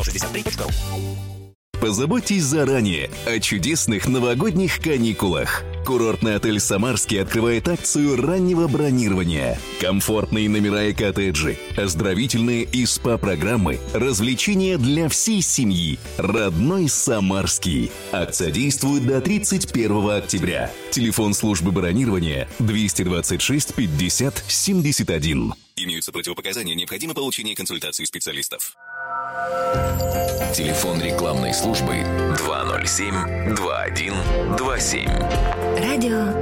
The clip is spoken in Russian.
163.ru. Позаботьтесь заранее о чудесных новогодних каникулах. Курортный отель «Самарский» открывает акцию раннего бронирования. Комфортные номера и коттеджи, оздоровительные и СПА-программы, развлечения для всей семьи. Родной «Самарский». Акция действует до 31 октября. Телефон службы бронирования 226 50 71. Имеются противопоказания, необходимо получение консультации специалистов. Телефон рекламной службы 207-2127. Радио